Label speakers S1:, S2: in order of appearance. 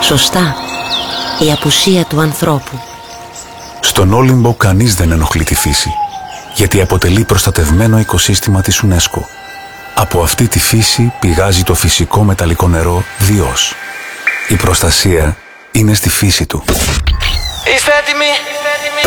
S1: Σωστά, η απουσία του ανθρώπου.
S2: Στον Όλυμπο κανείς δεν ενοχλεί τη φύση, γιατί αποτελεί προστατευμένο οικοσύστημα της UNESCO. Από αυτή τη φύση πηγάζει το φυσικό μεταλλικό νερό Διός. Η προστασία είναι στη φύση του.
S3: Είστε έτοιμοι?